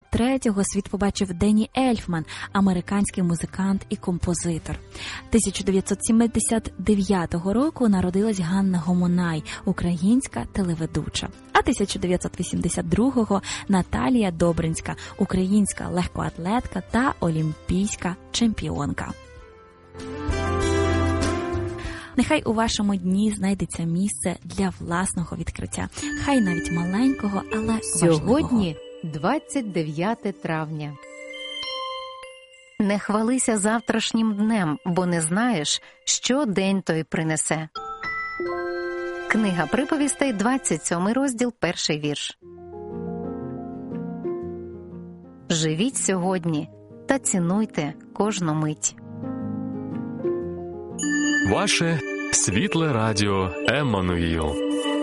1953-го світ побачив Денні Ельфман, американський музикант і композитор. 1979 року народилась Ганна Гомонай, українська телеведуча. А 1982-го Наталія Добринська, українська легкоатлетка та олімпійська чемпіонка. Нехай у вашому дні знайдеться місце для власного відкриття. Хай навіть маленького, але важливого. Сьогодні 29 травня. Не хвалися завтрашнім днем, бо не знаєш, що день той принесе. Книга приповістей, 27 розділ, 1 вірш. Живіть сьогодні та цінуйте кожну мить. Ваше світле радіо Еммануїл.